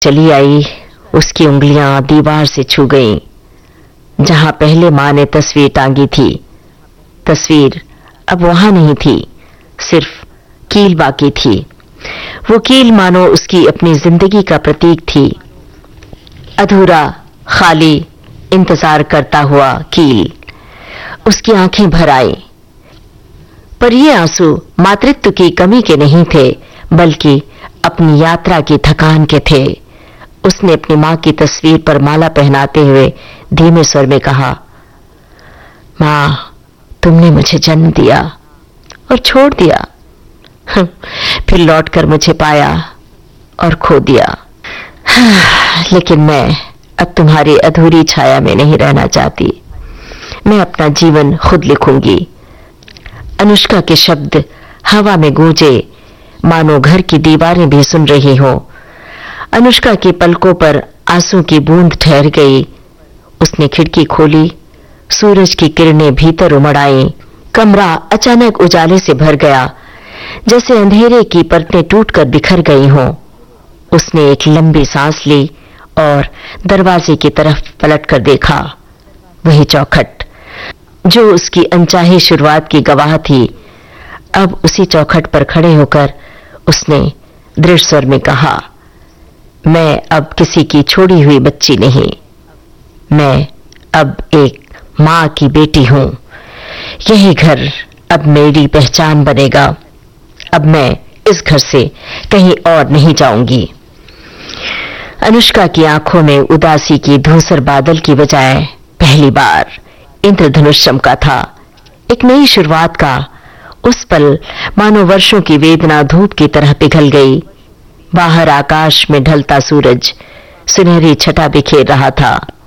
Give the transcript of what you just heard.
चली आई, उसकी उंगलियां दीवार से छू गईं। जहां पहले मां ने तस्वीर टांगी थी, तस्वीर अब वहां नहीं थी, सिर्फ कील बाकी थी। वो कील मानो उसकी अपनी जिंदगी का प्रतीक थी। अधूरा, खाली, इंतजार करता हुआ कील। उसकी आंखें भर आई, पर ये आंसू मातृत्व की कमी के नहीं थे, बल्कि अपनी यात्रा की थकान के थे। उसने अपनी मां की तस्वीर पर माला पहनाते हुए धीमे स्वर में कहा, मां, तुमने मुझे जन्म दिया और छोड़ दिया, फिर लौटकर मुझे पाया और खो दिया। लेकिन मैं अब तुम्हारी अधूरी छाया में नहीं रहना चाहती। मैं अपना जीवन खुद लिखूंगी। अनुष्का के शब्द हवा में गूंजे, मानो घर की दीवारें भी सुन रही हो। अनुष्का की पलकों पर आंसू की बूंद ठहर गई। उसने खिड़की खोली, सूरज की किरणें भीतर उमड़ आईं। कमरा अचानक उजाले से भर गया, जैसे अंधेरे की परतें टूटकर बिखर गई हों। उसने एक लंबी सांस ली और दरवाजे की तरफ पलटकर देखा। वही चौखट जो उसकी अनचाही शुरुआत की गवाह थी। अब उसी चौखट पर खड़े होकर उसने दृढ़ स्वर में कहा, मैं अब किसी की छोड़ी हुई बच्ची नहीं, मैं अब एक मां की बेटी हूं। यही घर अब मेरी पहचान बनेगा। अब मैं इस घर से कहीं और नहीं जाऊंगी। अनुष्का की आंखों में उदासी की धूसर बादल की बजाय पहली बार इंद्रधनुष चमका था, एक नई शुरुआत का। उस पल मानो वर्षों की वेदना धूप की तरह पिघल गई। बाहर आकाश में ढलता सूरज सुनहरी छटा बिखेर रहा था।